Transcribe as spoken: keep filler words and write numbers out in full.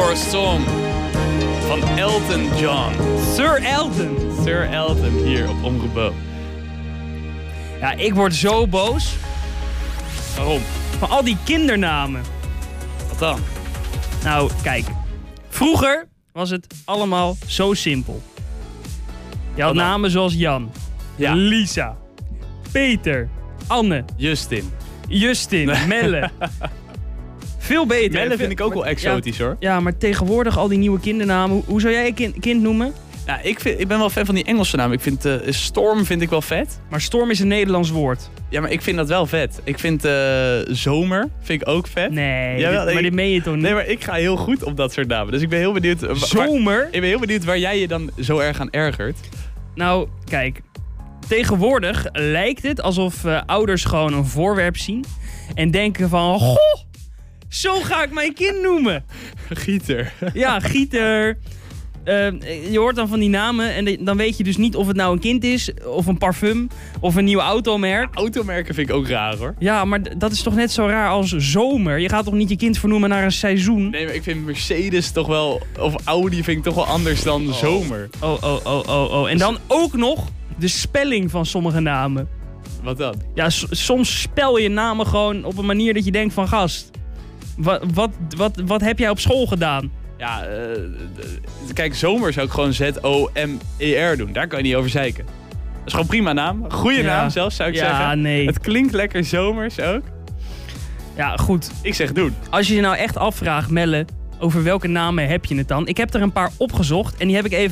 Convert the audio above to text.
for a Song van Elton John. Sir Elton. Sir Elton hier op Omroep Bo. Ja, ik word zo boos Waarom? van al die kindernamen. Wat dan? Nou, kijk. Vroeger was het allemaal zo simpel. Je had Wat dan? namen zoals Jan, Ja. Lisa, Peter, Anne, Justin. Justin, Melle. Veel beter. Melle Veel- vind ik ook wel maar- exotisch hoor. Ja, ja, maar tegenwoordig al die nieuwe kindernamen. Hoe, hoe zou jij je kind, kind noemen? Ja, ik, vind, ik ben wel fan van die Engelse namen. Ik vind eh, Storm vind ik wel vet. Maar storm is een Nederlands woord. Ja, maar ik vind dat wel vet. Ik vind eh, Zomer vind ik ook vet. Nee, Jawel, dit- maar ik- dit meen je toch niet? Nee, maar ik ga heel goed op dat soort namen. Dus ik ben heel benieuwd... eh, wa- waar- Zomer? ik ben heel benieuwd waar jij je dan zo erg aan ergert. Nou, kijk. Tegenwoordig lijkt het alsof uh, ouders gewoon een voorwerp zien. En denken van, goh, zo ga ik mijn kind noemen. Gieter. Ja, Gieter. Uh, je hoort dan van die namen en de- dan weet je dus niet of het nou een kind is, of een parfum, of een nieuw automerk. Automerken vind ik ook raar hoor. Ja, maar d- dat is toch net zo raar als zomer? Je gaat toch niet je kind vernoemen naar een seizoen? Nee, maar ik vind Mercedes toch wel... Of Audi vind ik toch wel anders dan Zomer. Oh, oh, oh, oh, oh. En dan ook nog de spelling van sommige namen. Wat dan? Ja, s- soms spel je namen gewoon op een manier dat je denkt van gast. Wat, wat, wat, wat heb jij op school gedaan? Ja, eh, d- kijk, Zomer zou ik gewoon Z O M E R doen. Daar kan je niet over zeiken. Dat is gewoon een prima naam. Goeie Ja. naam zelfs, zou ik Ja, zeggen. nee. Het klinkt lekker zomers ook. Ja, goed. Ik zeg doen. Als je je nou echt afvraagt, Melle, over welke namen heb je het dan? Ik heb er een paar opgezocht en die heb ik even